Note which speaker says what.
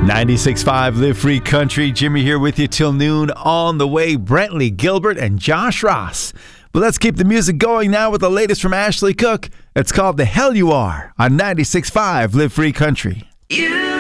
Speaker 1: 96.5 Live Free Country. Jimmy here with you till noon. On the way, Brentley Gilbert and Josh Ross. But let's keep the music going now with the latest from Ashley Cooke. It's called The Hell You Are on 96.5 Live Free Country.
Speaker 2: You